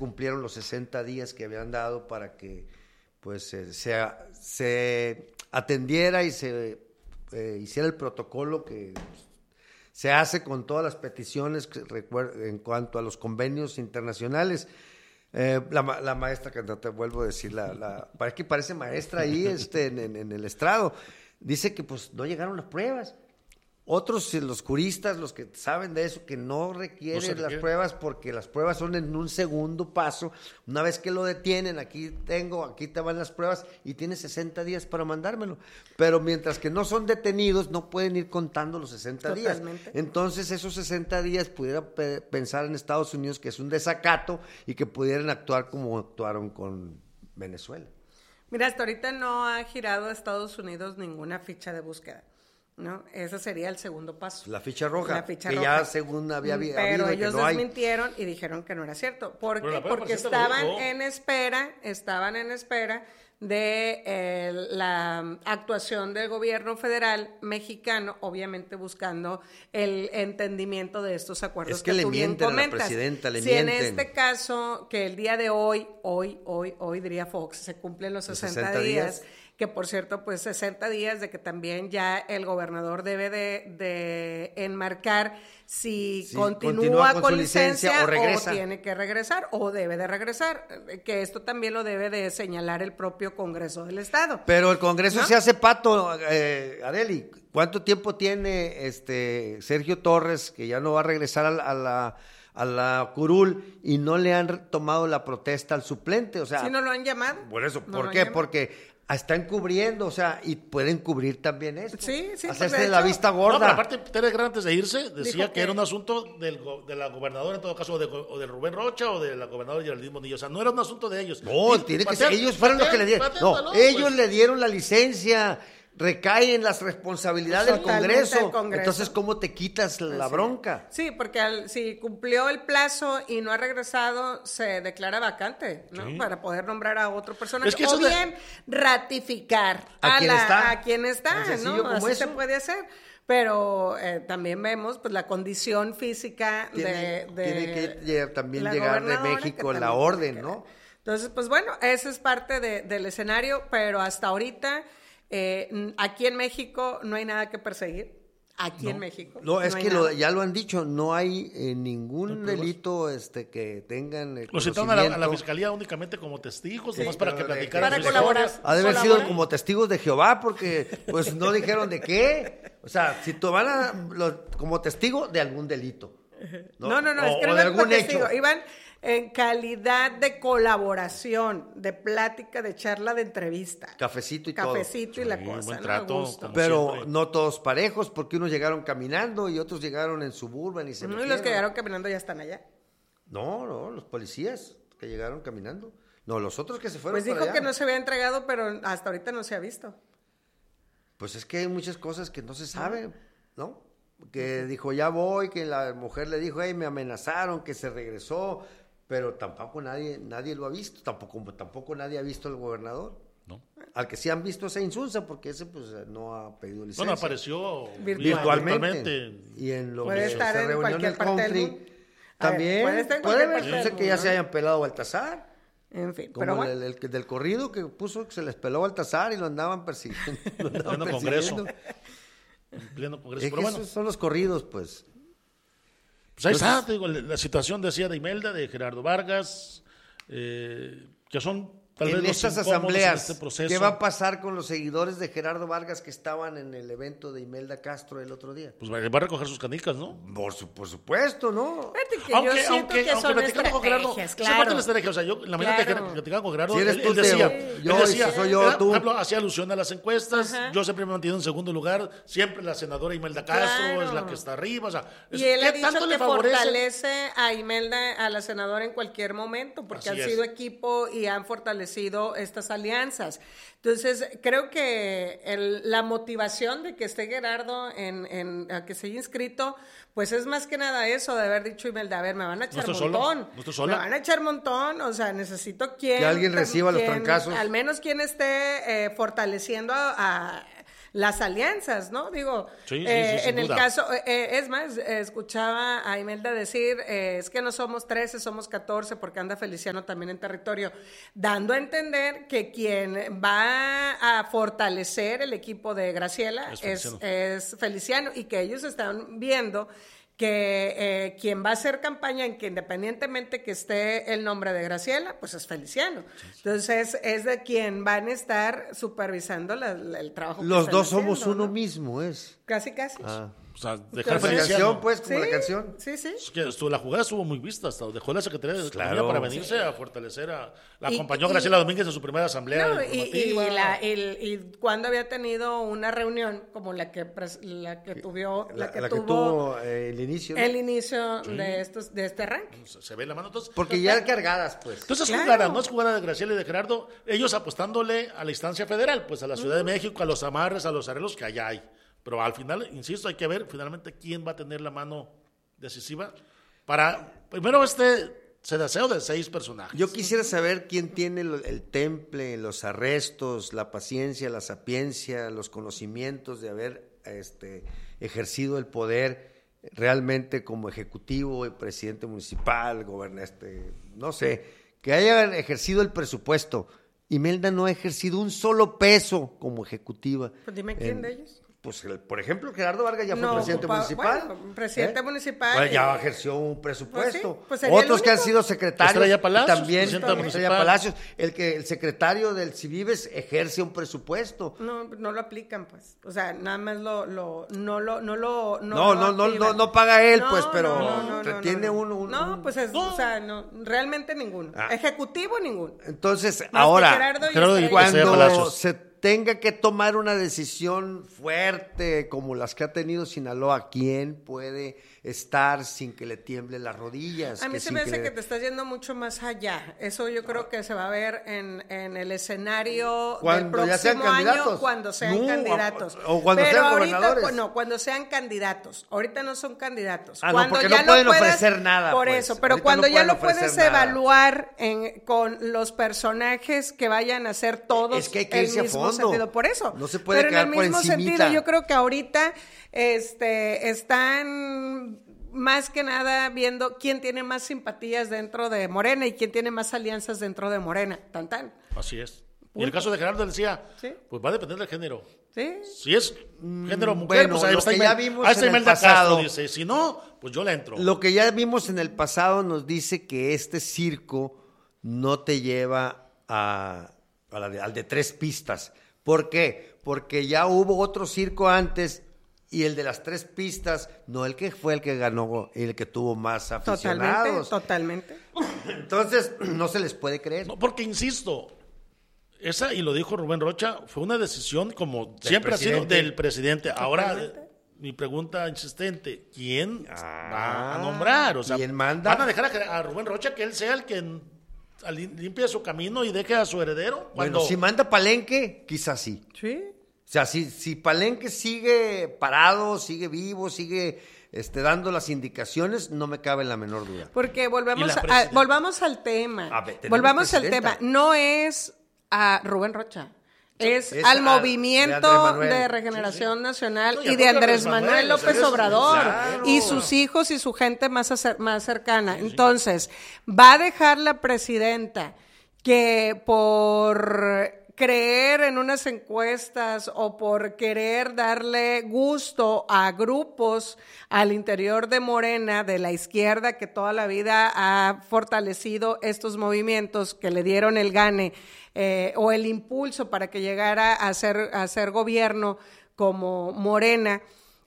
cumplieron los 60 días que habían dado para que pues se atendiera y se hiciera el protocolo que se hace con todas las peticiones en cuanto a los convenios internacionales. La maestra, que no te vuelvo a decir, parece que parece maestra ahí en el estrado, dice que pues no llegaron las pruebas. Otros, los juristas, los que saben de eso, que no requieren las pruebas porque las pruebas son en un segundo paso. Una vez que lo detienen, aquí te van las pruebas y tienes 60 días para mandármelo. Pero mientras que no son detenidos, no pueden ir contando los 60 días. Entonces, esos 60 días pudiera pensar en Estados Unidos que es un desacato y que pudieran actuar como actuaron con Venezuela. Mira, hasta ahorita no ha girado a Estados Unidos ninguna ficha de búsqueda, ¿no? Ese sería el segundo paso. La ficha roja, ya según había habido. Pero ellos desmintieron y dijeron que no era cierto. Porque estaban en espera de la actuación del gobierno federal mexicano, obviamente buscando el entendimiento de estos acuerdos. Es que le mienten a la presidenta, le mienten. Si en este caso, que el día de hoy diría Fox, se cumplen los 60 días, que por cierto, pues 60 días de que también ya el gobernador debe de enmarcar si continúa con licencia o tiene que regresar o debe de regresar, que esto también lo debe de señalar el propio Congreso del Estado. Pero el Congreso, ¿no?, se hace pato, Arely. ¿Cuánto tiempo tiene Sergio Torres, que ya no va a regresar a la curul, y no le han tomado la protesta al suplente? O sea, ¿sí no lo han llamado? Por eso, ¿por qué? Porque están cubriendo, o sea, y pueden cubrir también esto. Sí, hacerse de la vista gorda. No, pero aparte, Tere Gran, antes de irse, decía que era un asunto de la gobernadora, en todo caso, o de Rubén Rocha, o de la gobernadora Geraldine Monillo. O sea, no era un asunto de ellos. No, tiene que ser, ellos fueron los que le dieron. No, ellos le dieron la licencia. Recae en las responsabilidades del Congreso. Entonces, ¿cómo te quitas la bronca? Sí, porque si cumplió el plazo y no ha regresado, se declara vacante, ¿no? Sí. Para poder nombrar a otro personaje. Es que o bien ratificar a quien está, ¿no? Así se puede hacer. Pero también vemos pues la condición física tiene que también llegar de México la orden, ¿no? Entonces, pues bueno, ese es parte del escenario, pero hasta ahorita aquí en México no hay nada que perseguir. En México. No, es que ya lo han dicho, no hay ningún delito que tengan. Lo citaron a la fiscalía únicamente como testigos, nomás para que platicaran. Para colaborar. Ha de haber sido como testigos de Jehová, porque pues no dijeron de qué. O sea, si tomaran como testigo de algún delito. No, es que no de algún hecho. Iban en calidad de colaboración, de plática, de charla, de entrevista. Cafecito y la cosa. Buen trato, pero siempre. No todos parejos, porque unos llegaron caminando y otros llegaron en Suburban y se metieron. Y los que llegaron caminando ya están allá. No, los policías que llegaron caminando. No, los otros que se fueron pues dijo que no se había entregado, pero hasta ahorita no se ha visto. Pues es que hay muchas cosas que no se saben, ¿no? Que dijo, ya voy, que la mujer le dijo, me amenazaron, que se regresó, pero tampoco nadie lo ha visto, tampoco nadie ha visto al gobernador. No. Al que sí han visto esa Insunza, porque ese pues no ha pedido licencia. Bueno, apareció virtualmente. Y en lo que se reunió en el country también puede ver. Yo sé que ya se hayan pelado a Baltasar. En fin, como el del corrido que puso que se les peló a Baltasar y lo andaban persiguiendo. Congreso. En pleno Congreso. Pero bueno, esos son los corridos, pues. Pues ahí está, te digo, la situación decía de Imelda, de Gerardo Vargas, que son tal vez en los estas asambleas, en este proceso. ¿Qué va a pasar con los seguidores de Gerardo Vargas que estaban en el evento de Imelda Castro el otro día? Pues va a recoger sus canicas, ¿no? Por supuesto, ¿no? Aunque platicamos con Gerardo, claro. La estrategia, o sea, yo en la mañana que platicaba con Gerardo, él decía, soy yo, tú. Por ejemplo, hacía alusión a las encuestas, yo siempre me he mantenido en segundo lugar, siempre la senadora Imelda Castro es la que está arriba, o sea, y él ha dicho que fortalece a Imelda, a la senadora en cualquier momento, porque han sido equipo y han fortalecido estas alianzas. Entonces, creo que la motivación de que esté Gerardo a que se haya inscrito, pues es más que nada eso, de haber dicho Imelda, a ver, me van a echar montón. Me van a echar montón, o sea, necesito que alguien reciba los trancazos. Al menos quien esté fortaleciendo a las alianzas, ¿no? Digo, en el caso, es más, escuchaba a Imelda decir, es que no somos 13, somos 14, porque anda Feliciano también en territorio, dando a entender que quien va a fortalecer el equipo de Graciela es Feliciano, y que ellos están viendo que quien va a hacer campaña en que independientemente que esté el nombre de Graciela, pues es Feliciano. Entonces es de quien van a estar supervisando el trabajo. Los dos somos haciendo, uno ¿no? mismo, es. Casi. O sea, dejar la canción, pues, como la Sí, canción. Sí. Es que la jugada estuvo muy vista, hasta dejó la Secretaría de Economía para venirse a fortalecer la acompañó Graciela Domínguez en su primera asamblea informativa. Y cuando había tenido una reunión como la que tuvo el inicio, ¿no? El inicio de este arranque. Se ve la mano entonces. Porque ya cargadas, pues. Entonces no es jugada de Graciela y de Gerardo, ellos apostándole a la instancia federal, pues a la Ciudad de México, a los amarres, a los arreglos que allá hay. Pero al final, insisto, hay que ver finalmente quién va a tener la mano decisiva para, primero, sedaseo de 6 personajes. Yo quisiera saber quién tiene el temple, los arrestos, la paciencia, la sapiencia, los conocimientos de haber ejercido el poder realmente como ejecutivo, presidente municipal, no sé, que hayan ejercido el presupuesto. Imelda no ha ejercido un solo peso como ejecutiva. Pues dime quién de ellos. Pues, por ejemplo, Gerardo Vargas ya fue presidente municipal. Bueno, presidente municipal. Pues ya ejerció un presupuesto. Pues otros que han sido secretarios. Estrella Palacios, también Estrella Palacios. El secretario del Civibes ejerce un presupuesto. No lo aplican, pues. O sea, nada más no paga él, no, pues, pero tiene realmente ninguno. Ejecutivo, ninguno. Entonces, Más ahora, cuando se tenga que tomar una decisión fuerte como las que ha tenido Sinaloa, ¿quién puede estar sin que le tiemblen las rodillas? A mí se me hace que te estás yendo mucho más allá. Eso yo creo que se va a ver en el escenario del próximo año cuando sean candidatos. O cuando sean gobernadores. Cuando sean candidatos. Ahorita no son candidatos. No, porque no pueden ofrecer nada. Por pues. eso, pero ahorita cuando ya lo puedes puedes evaluar con los personajes que vayan a ser todos es que hay que irse el mismo a fondo. sentido. Por eso. No se puede pero quedar en el por mismo encimita. sentido, yo creo que ahorita están más que nada viendo quién tiene más simpatías dentro de Morena y quién tiene más alianzas dentro de Morena. Tan. Así es. Y el caso de Gerardo decía, pues va a depender del género. Sí. Si es género mujer, bueno, pues lo que ya vimos en el pasado, dice, si no, pues yo le entro. Lo que ya vimos en el pasado nos dice que este circo no te lleva al de 3 pistas. ¿Por qué? Porque ya hubo otro circo antes y el de las 3 pistas, no el que fue el que ganó, el que tuvo más aficionados. Totalmente. Entonces, no se les puede creer. No, porque insisto, esa, y lo dijo Rubén Rocha, fue una decisión como siempre ha sido del presidente. Ahora, mi pregunta insistente, ¿quién va a nombrar? O sea, ¿quién manda? ¿Van a dejar a Rubén Rocha que él sea el que limpie su camino y deje a su heredero? Bueno, si manda Palenque, quizás sí. Sí. O sea, si Palenque sigue parado, sigue vivo, sigue dando las indicaciones, no me cabe la menor duda. Porque volvamos al tema. Volvamos al tema. No es a Rubén Rocha. Es al movimiento de Regeneración Nacional y de Andrés Manuel López Obrador, claro, y sus hijos y su gente más cercana. Sí. Entonces, va a dejar la presidenta que por creer en unas encuestas o por querer darle gusto a grupos al interior de Morena, de la izquierda, que toda la vida ha fortalecido estos movimientos que le dieron el gane o el impulso para que llegara a ser gobierno como Morena,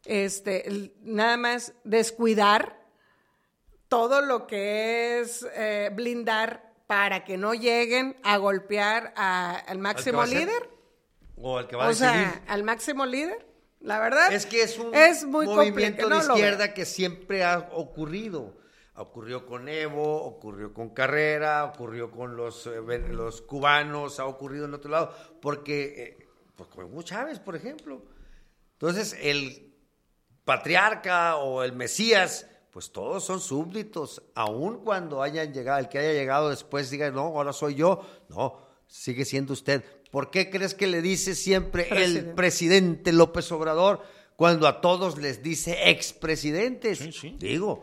nada más descuidar todo lo que es blindar para que no lleguen a golpear al máximo líder. O al que va a decidir. Al máximo líder. La verdad es que es un muy movimiento de izquierda que siempre ha ocurrido. Ocurrió con Evo, ocurrió con Carrera, ocurrió con los cubanos, ha ocurrido en otro lado. Porque, pues con Hugo Chávez, por ejemplo. Entonces, el patriarca o el Mesías, pues todos son súbditos, aun cuando hayan llegado, el que haya llegado después diga, no, ahora soy yo, no, sigue siendo usted. ¿por qué crees que le dice siempre el presidente López Obrador cuando a todos les dice expresidentes? Sí. Digo.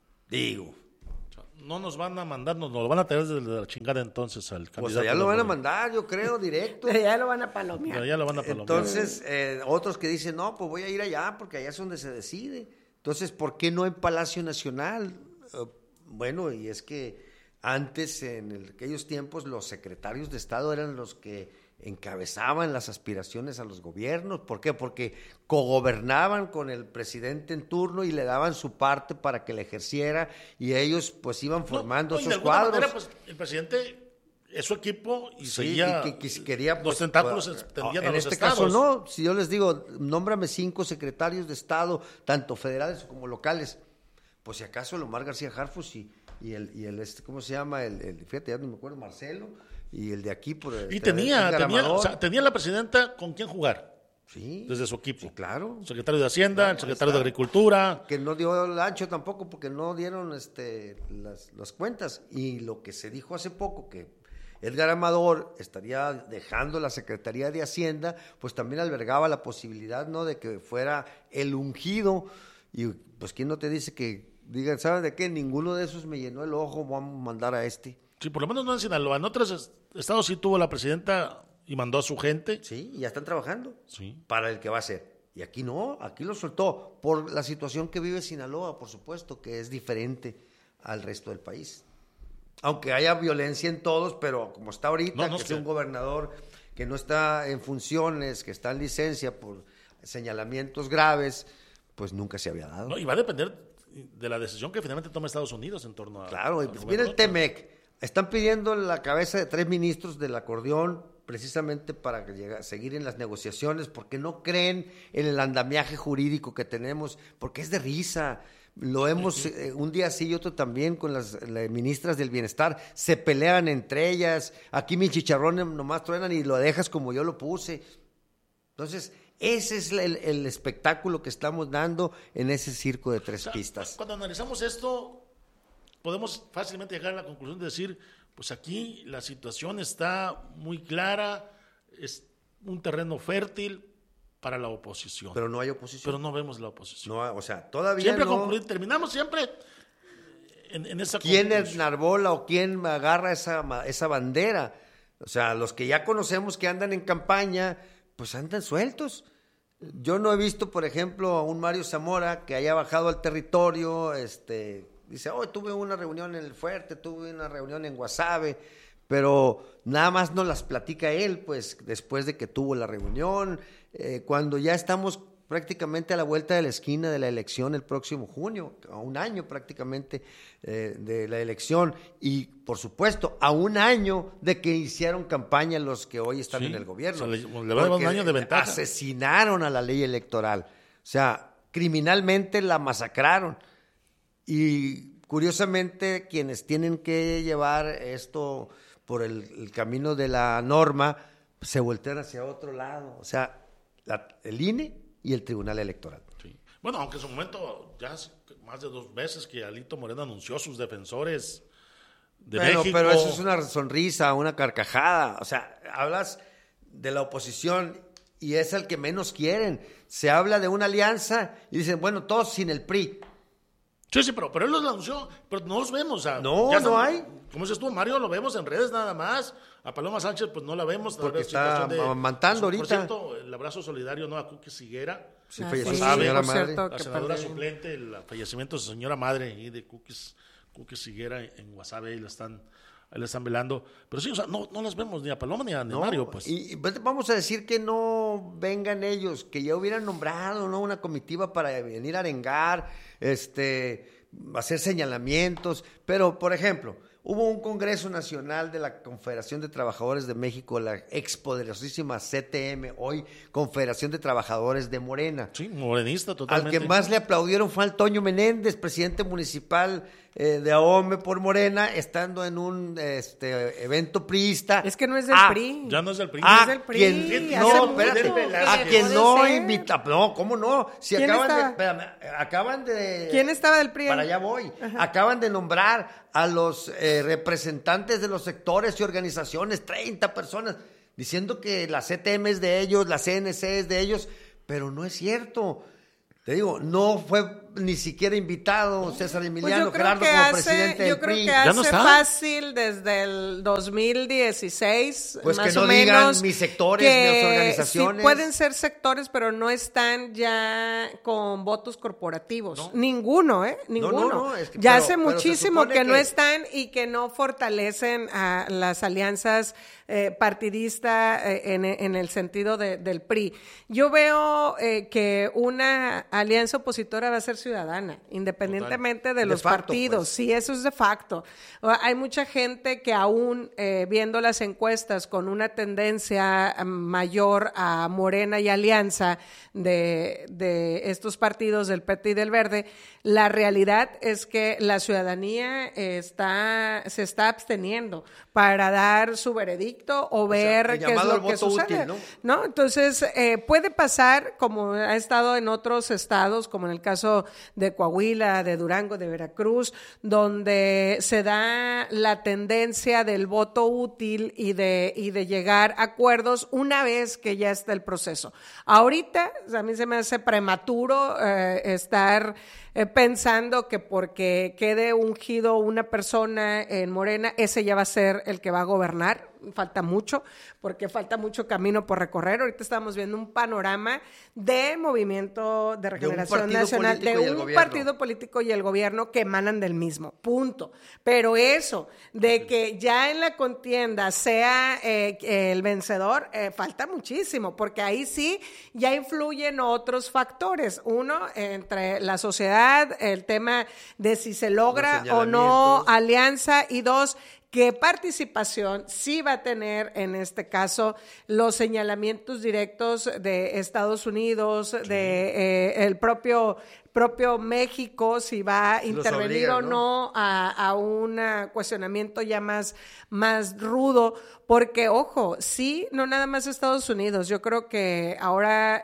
No nos van a mandar, nos lo van a traer desde la chingada entonces al candidato. Pues allá lo van a mandar, yo creo, directo. Ya lo van a palomear. Entonces, otros que dicen, no, pues voy a ir allá porque allá es donde se decide. Entonces, ¿por qué no en Palacio Nacional? Bueno, y es que antes, en aquellos tiempos, los secretarios de Estado eran los que encabezaban las aspiraciones a los gobiernos. ¿Por qué? Porque cogobernaban con el presidente en turno y le daban su parte para que le ejerciera, y ellos pues iban formando esos cuadros. Manera, pues, el presidente es su equipo y seguía, y que quería, pues, los tentáculos se extendían a los estados. En este caso no, si yo les digo, nómbrame 5 secretarios de Estado, tanto federales como locales, pues si acaso el Omar García Harfuch y el ¿cómo se llama? Fíjate, ya no me acuerdo, Marcelo, y el de aquí por y tenía la presidenta con quién jugar. Sí. Desde su equipo. Sí, claro. El secretario de Hacienda, el secretario de Agricultura. Que no dio el ancho tampoco porque no dieron las cuentas. Y lo que se dijo hace poco, que Edgar Amador estaría dejando la Secretaría de Hacienda, pues también albergaba la posibilidad, ¿no?, de que fuera el ungido. Y pues quién no te dice que digan, ¿sabes de qué? Ninguno de esos me llenó el ojo, vamos a mandar a este. Sí, por lo menos no en Sinaloa. En otros estados sí tuvo la presidenta y mandó a su gente. Sí, y ya están trabajando. Sí. Para el que va a ser. Y aquí no, aquí lo soltó por la situación que vive Sinaloa, por supuesto, que es diferente al resto del país. Aunque haya violencia en todos, pero como está ahorita, que es un gobernador que no está en funciones, que está en licencia por señalamientos graves, pues nunca se había dado. No, y va a depender de la decisión que finalmente toma Estados Unidos en torno a... Claro, y pues viene el TEMEC. Están pidiendo la cabeza de 3 ministros del acordeón precisamente para seguir en las negociaciones, porque no creen en el andamiaje jurídico que tenemos, porque es de risa. Lo hemos un día sí y otro también con las ministras del bienestar, se pelean entre ellas. Aquí mi chicharrón nomás truenan y lo dejas como yo lo puse. Entonces, ese es el espectáculo que estamos dando en ese circo de 3 pistas. Cuando analizamos esto, podemos fácilmente llegar a la conclusión de decir, pues aquí la situación está muy clara, es un terreno fértil para la oposición. Pero no hay oposición. Pero no vemos la oposición. No, o sea, todavía siempre no. Terminamos siempre en esa ¿Quién conclusión? enarbola o quién agarra esa bandera? O sea, los que ya conocemos que andan en campaña, pues andan sueltos. Yo no he visto, por ejemplo, a un Mario Zamora que haya bajado al territorio, dice, tuve una reunión en El Fuerte, tuve una reunión en Guasave, pero nada más nos las platica él, pues, después de que tuvo la reunión, cuando ya estamos prácticamente a la vuelta de la esquina de la elección el próximo junio, a un año prácticamente de la elección, y por supuesto, a un año de que hicieron campaña los que hoy están en el gobierno. O sea, le va a dar un año de ventaja. Asesinaron a la ley electoral, o sea, criminalmente la masacraron. Y curiosamente, quienes tienen que llevar esto por el camino de la norma, se voltean hacia otro lado. O sea, el INE y el Tribunal Electoral. Sí. Bueno, aunque en su momento, ya más de 2 veces que Alito Moreno anunció a sus defensores de México. Pero eso es una sonrisa, una carcajada. O sea, hablas de la oposición y es el que menos quieren. Se habla de una alianza y dicen, bueno, todos sin el PRI. Sí, pero él los anunció, pero no los vemos. O sea, no hay. Como dices tú, Mario, lo vemos en redes nada más. A Paloma Sánchez, pues no la vemos. Porque está amamantando ahorita. Por cierto, el abrazo solidario, ¿no?, a Cookie Higuera. Sí, falleció su señora madre. La senadora suplente, el fallecimiento de su señora madre y de Cookie Higuera en Guasave, ahí la están velando. Pero sí, o sea, no las vemos ni a Paloma ni a Mario, pues. Y vamos a decir que no vengan ellos, que ya hubieran nombrado, ¿no?, una comitiva para venir a arengar, hacer señalamientos. Pero, por ejemplo, hubo un Congreso Nacional de la Confederación de Trabajadores de México, la expoderosísima CTM, hoy Confederación de Trabajadores de Morena. Sí, morenista totalmente. Al que más le aplaudieron fue al Toño Menéndez, presidente municipal de Ahome por Morena, estando en un evento priista. Es que no es del PRI. Ya no es del PRI. No es del PRI. A quien no invita. No, ¿cómo no? Si acaban de... ¿Quién estaba del PRI? Para allá voy. Ajá. Acaban de nombrar a los representantes de los sectores y organizaciones, 30 personas. diciendo que la CTM es de ellos, la CNC es de ellos, pero no es cierto. Te digo, no fue ni siquiera invitado César Emiliano Gerardo como presidente del PRI. Yo creo que hace fácil desde el 2016, pues más que no o menos, digan mis sectores, mis organizaciones. Sí, pueden ser sectores, pero no están ya con votos corporativos. ¿No? Ninguno, Ninguno. No, es que, ya hace muchísimo que no están y que no fortalecen a las alianzas partidistas en el sentido del PRI. Yo veo que una alianza opositora va a ser ciudadana, independientemente de los partidos. Pues. Sí, eso es de facto. Hay mucha gente que aún viendo las encuestas con una tendencia mayor a Morena y Alianza de estos partidos del PT y del Verde, la realidad es que la ciudadanía se está absteniendo para dar su veredicto o ver qué es lo que sucede. Útil, ¿no? Entonces, puede pasar, como ha estado en otros estados, como en el caso de Coahuila, de Durango, de Veracruz, donde se da la tendencia del voto útil y de llegar a acuerdos una vez que ya está el proceso. Ahorita, a mí se me hace prematuro estar pensando que porque quede ungido una persona en Morena, ese ya va a ser el que va a gobernar. Falta mucho, porque falta mucho camino por recorrer. Ahorita estamos viendo un panorama de movimiento de regeneración nacional, de un partido político y el gobierno que emanan del mismo, punto. Pero eso, de que ya en la contienda sea el vencedor, falta muchísimo, porque ahí sí ya influyen otros factores. Uno, entre la sociedad, el tema de si se logra o no alianza, y dos, qué participación sí va a tener en este caso los señalamientos directos de Estados Unidos, de el propio México, si va a intervenir obliga, o no a un cuestionamiento ya más rudo, porque ojo, sí, no nada más Estados Unidos, yo creo que ahora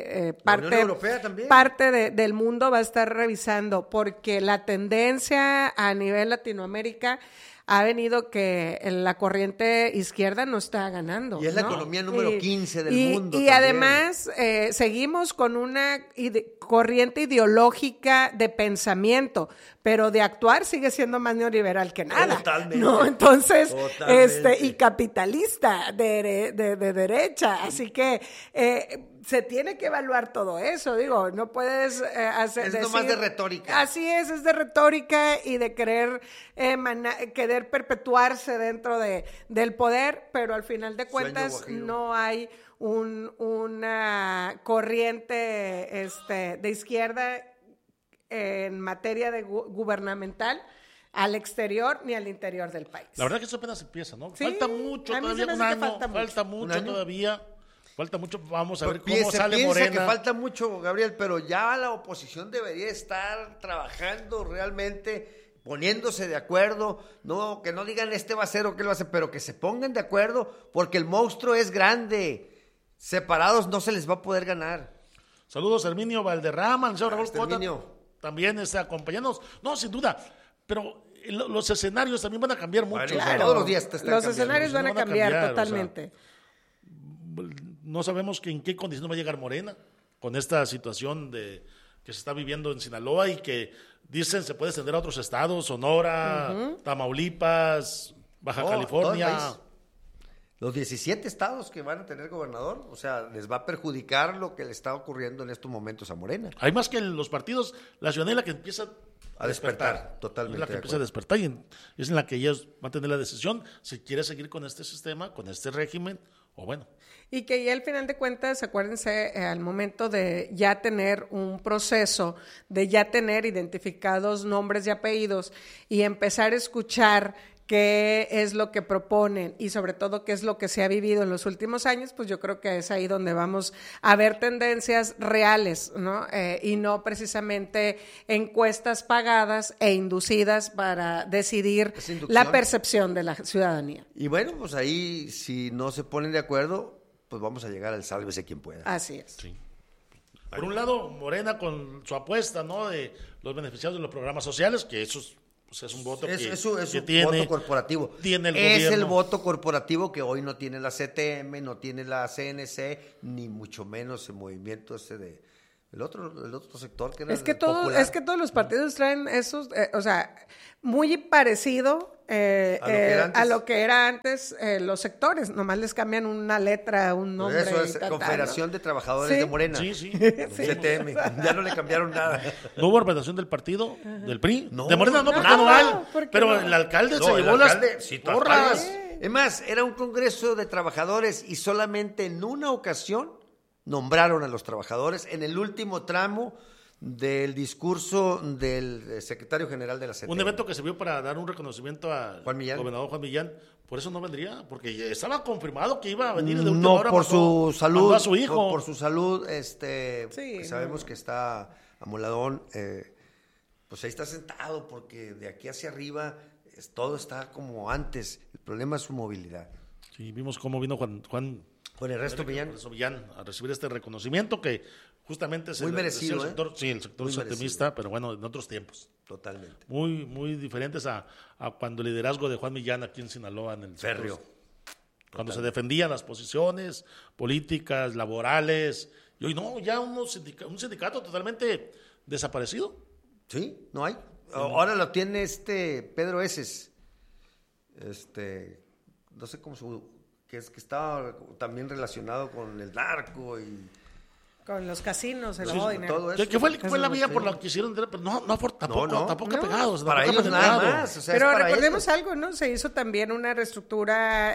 parte del mundo va a estar revisando, porque la tendencia a nivel Latinoamérica ha venido que la corriente izquierda no está ganando. Y es la economía número 15 del mundo. Y además seguimos con una corriente ideológica de pensamiento, pero de actuar sigue siendo más neoliberal que nada. Totalmente. ¿No? Entonces, y capitalista de derecha. Así que se tiene que evaluar todo eso, digo, no puedes Es nomás de retórica. Así es de retórica y de querer perpetuarse dentro del poder, pero al final de cuentas no hay una corriente de izquierda en materia de gubernamental al exterior ni al interior del país. La verdad que eso apenas empieza, ¿no? Sí, falta mucho todavía, un año, falta mucho todavía. Falta mucho, vamos a ver cómo sale Morena. Se piensa que falta mucho, Gabriel, pero ya la oposición debería estar trabajando realmente, poniéndose de acuerdo, no que no digan este va a ser o qué lo va a hacer, pero que se pongan de acuerdo, porque el monstruo es grande. Separados no se les va a poder ganar. Saludos, Herminio Valderrama, el señor Raúl Cota, también está acompañándonos. No, sin duda, pero los escenarios también van a cambiar mucho. Bueno, claro, todos los días están los escenarios van a cambiar totalmente. O sea, no sabemos en qué condición va a llegar Morena con esta situación que se está viviendo en Sinaloa y que dicen se puede extender a otros estados, Sonora, Tamaulipas, Baja California. Los 17 estados que van a tener gobernador, o sea, les va a perjudicar lo que le está ocurriendo en estos momentos a Morena. Hay más que los partidos, la ciudadanía es la que empieza a despertar. Totalmente. Es la que empieza a despertar y es en la que ellos van a tener la decisión si quiere seguir con este sistema, con este régimen, o bueno. Y que ya al final de cuentas, acuérdense, al momento de ya tener un proceso, de ya tener identificados nombres y apellidos y empezar a escuchar qué es lo que proponen y sobre todo qué es lo que se ha vivido en los últimos años, pues yo creo que es ahí donde vamos a ver tendencias reales, ¿no? Y no precisamente encuestas pagadas e inducidas para decidir la percepción de la ciudadanía. Y bueno, pues ahí si no se ponen de acuerdo, pues vamos a llegar al sálvese quien pueda. Así es. Sí. Por un lado, Morena con su apuesta, ¿no? De los beneficiados de los programas sociales, que esos pues es un voto es que un tiene, voto corporativo. Tiene el es gobierno. el voto corporativo que hoy no tiene la CTM, no tiene la CNC, ni mucho menos el movimiento de el otro sector que era es que todos los partidos traen esos, o sea, muy parecido a lo que era antes los sectores, nomás les cambian una letra, un nombre. Eso es Confederación de Trabajadores de Morena. Sí. CTM, ya no le cambiaron nada. ¿No hubo representación del partido, del PRI? No, de Morena no, porque no hay. Pero el alcalde se llevó las porras. Es más, era un congreso de trabajadores y solamente en una ocasión nombraron a los trabajadores en el último tramo del discurso del secretario general de la CTM. Un evento que se vio para dar un reconocimiento al gobernador Juan Millán. Por eso no vendría, porque estaba confirmado que iba a venir de última hora. Por su salud. A su hijo. Por su salud, sabemos que está amoladón. Pues ahí está sentado, porque de aquí hacia arriba todo está como antes. El problema es su movilidad. Sí, vimos cómo vino Juan Ernesto Millán a recibir este reconocimiento que justamente es muy merecido, el sector setemista, pero bueno, en otros tiempos. Totalmente. Muy, muy diferentes a cuando el liderazgo de Juan Millán aquí en Sinaloa, en el férreo. Cuando se defendían las posiciones políticas, laborales, y hoy no, ya un sindicato totalmente desaparecido. Sí, no hay. Ahora lo tiene Pedro Eses, no sé cómo que estaba también relacionado con el narco y con los casinos, el lavado de dinero. Todo eso. ¿Qué fue la vía por la que hicieron? Pero tampoco pegados. Para ellos nada más. O sea, pero recordemos algo, ¿no? Se hizo también una reestructura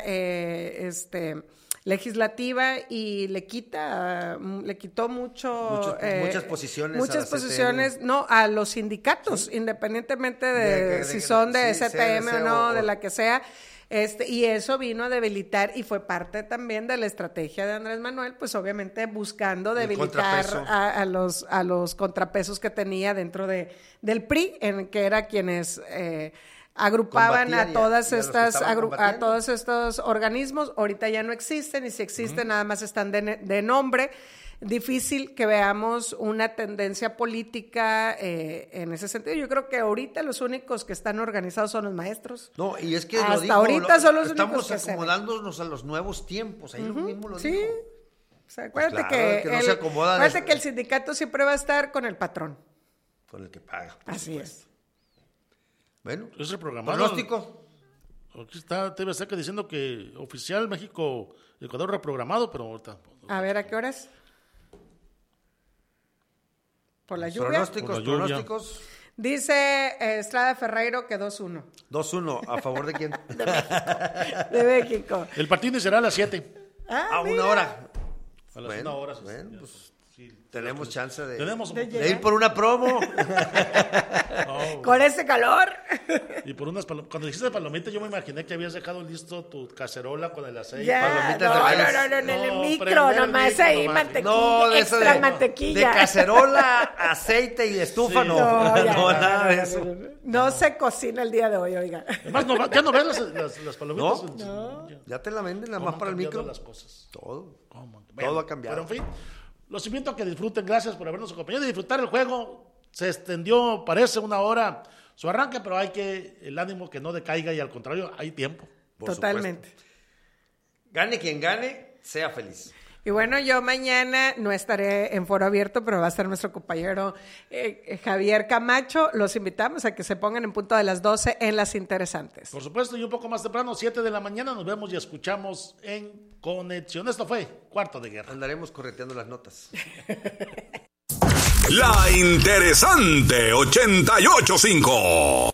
legislativa y le quitó muchas posiciones. A los sindicatos, independientemente de si son de CTM o no, de la que sea. Y eso vino a debilitar y fue parte también de la estrategia de Andrés Manuel, pues obviamente buscando debilitar a los contrapesos que tenía dentro del PRI, en que era quienes agrupaban a todos estos organismos. Ahorita ya no existen, y si existen nada más están de nombre. Difícil que veamos una tendencia política en ese sentido. Yo creo que ahorita los únicos que están organizados son los maestros. No, y es que ahorita son los estamos únicos que acomodándonos a los nuevos tiempos. Ahí mismo lo dijo. O sea, acuérdate que el sindicato siempre va a estar con el patrón. Con el que paga. Así es. Bueno, es el programado. Pronóstico. Aquí está TV Azteca diciendo que oficial México, Ecuador reprogramado, pero ahorita. A ver, ¿a qué horas? ¿Por la lluvia? Pronósticos. Dice Estrada Ferreiro que 2-1. 2-1, ¿a favor de quién? De México. El partido iniciará a las 7. A una hora. A las 1 hora. Bueno, pues tenemos chance de ir por una promo. Con ese calor. Y por unas palomitas. Cuando dijiste palomitas, yo me imaginé que habías dejado listo tu cacerola con el aceite. No, en el micro, nomás ahí mantequilla, extra mantequilla. De cacerola, aceite y estufa, no, nada de eso. No se cocina el día de hoy, oiga. Además, ya no ves las palomitas. No, ya te la venden nada más para el micro. Las cosas. Todo ha cambiado. Pero en fin, los invito a que disfruten. Gracias por habernos acompañado y disfrutar el juego. Se extendió, parece una hora su arranque, pero hay que el ánimo que no decaiga y al contrario, hay tiempo. Totalmente. Gane quien gane, sea feliz. Y bueno, yo mañana no estaré en Foro Abierto, pero va a estar nuestro compañero Javier Camacho. Los invitamos a que se pongan en punto de las 12 en Las Interesantes. Por supuesto, y un poco más temprano, 7 de la mañana, nos vemos y escuchamos en Conexión. Esto fue Cuarto de Guerra. Andaremos correteando las notas. La Interesante 88.5